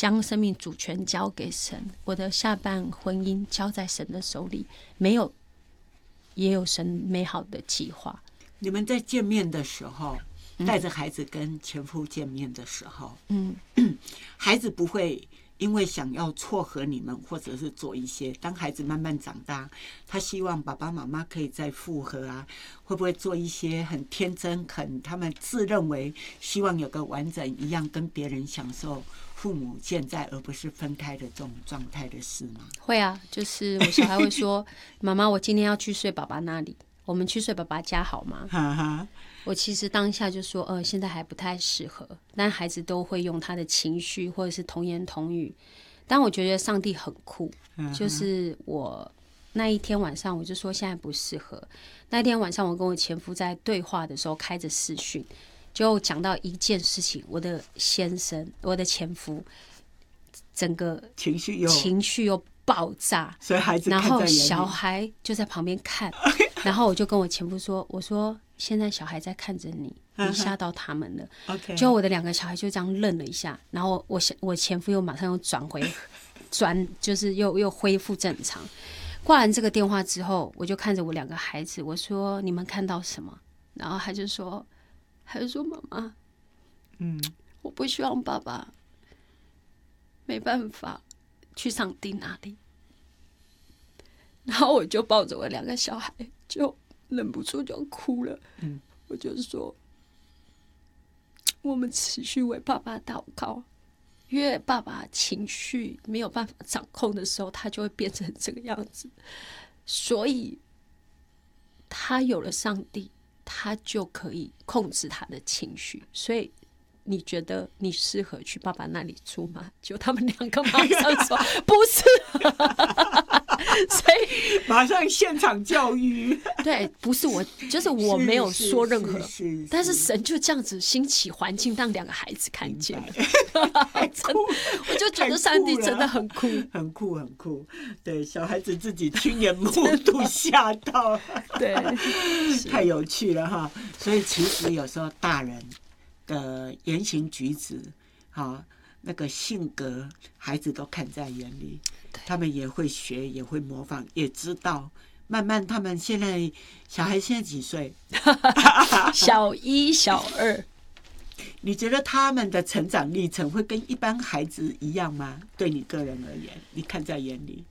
将生命主权交给神，我的下半婚姻交在神的手里，没有也有神美好的计划。 你们在见面的时候，带着孩子跟前夫见面的时候，孩子不会因为想要撮合你们，或者是做一些，当孩子慢慢长大，他希望爸爸妈妈可以再复合啊，会不会做一些很天真、他们自认为希望有个完整一样，跟别人享受父母健在而不是分开的这种状态的事吗？ 会啊，就是我小孩会说：“妈妈，我今天要去睡爸爸那里，我们去睡爸爸家好吗？”我其实当下就说：“现在还不太适合。”但孩子都会用他的情绪或者是童言童语。但我觉得上帝很酷，就是我那一天晚上我就说现在不适合。那一天晚上我跟我前夫在对话的时候开着视讯，就讲到一件事情，我的先生，我的前夫，整个情绪又爆炸， 所以孩子看在眼里， 然后小孩就在旁边看，然后我就跟我前夫说：“我说现在小孩在看着你，你吓到他们了。” 就我的2个小孩就这样愣了一下，然后我前夫又马上又就是又恢复正常。挂完这个电话之后，我就看着我2个孩子，我说：“你们看到什么？”然后他就说：“妈妈，我不希望爸爸没办法去上帝那里。”然后我就抱着我2个小孩，就忍不住就哭了。我就说，我们持续为爸爸祷告，因为爸爸情绪没有办法掌控的时候，他就会变成这个样子。所以他有了上帝，他就可以控制他的情绪。所以你觉得你适合去爸爸那里住吗？就他们2个马上说不适合。所以马上现场教育。 对，不是我，就是我没有说任何，但是神就这样子兴起环境，让2个孩子看见了。我就觉得上帝真的很酷， 很酷，很酷。对，小孩子自己亲眼目睹吓到， 对， 太有趣了哈。所以其实有时候大人的言行举止，那个性格，孩子都看在眼里，他们也会学，也会模仿，也知道。慢慢，他们小孩现在几岁？ 小1、小2。 你觉得他们的成长历程会跟一般孩子一样吗？对你个人而言，你看在眼里？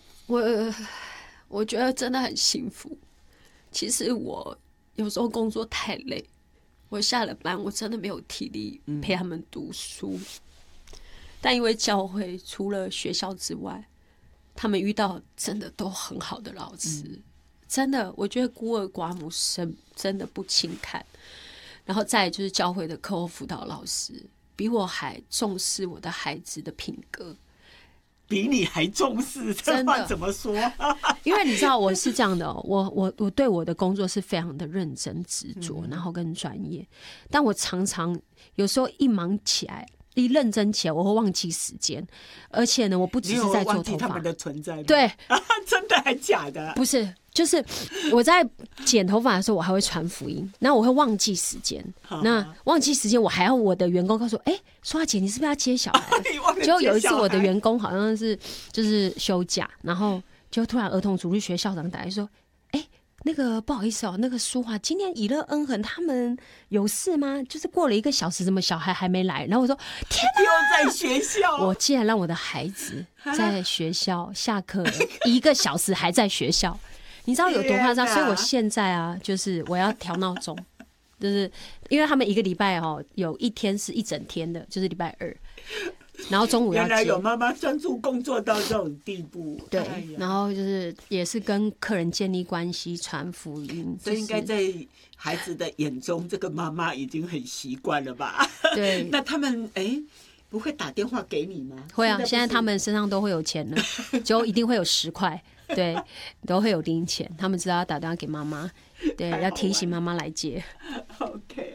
我觉得真的很幸福。其实我有时候工作太累，我下了班我真的没有体力陪他们读书。但因为教会除了学校之外，他们遇到真的都很好的老师，真的，我觉得孤儿寡母生真的不轻看。然后再来就是教会的课后辅导老师，比我还重视我的孩子的品格， 比你还重视，这话怎么说？ 因为你知道我是这样的我对我的工作是非常的认真执着，然后跟专业，但我常常有时候一忙起来。一认真起来，我会忘记时间，而且呢，我不只是在做头发， 你有忘记他们的存在吗？ 对， 真的还假的？ 不是，就是我在剪头发的时候，我还会传福音，那我会忘记时间，那忘记时间，我还要我的员工告诉我，说姐，你是不是要接小孩？结果有一次，我的员工好像是就是休假，然后就突然儿童主日学校长打来说，那个不好意思那个书啊，今天以乐恩恒他们有事吗？就是过了1个小时，怎么小孩还没来？然后我说天哪， 又在学校， 我竟然让我的孩子在学校下课了1个小时还在学校，你知道有多夸张？所以我现在就是我要调闹钟，就是因为他们1个礼拜有1天是一整天的，就是礼拜2。然后中午要接， 原来有妈妈专注工作到这种地步。 对，然后就是也是跟客人建立关系、传福音。 所以应该在孩子的眼中，这个妈妈已经很习惯了吧？ 对。 那他们不会打电话给你吗？ 会啊，现在他们身上都会有钱了，就一定会有10块，对，都会有零钱。他们知道要打电话给妈妈，对，要提醒妈妈来接。 OK。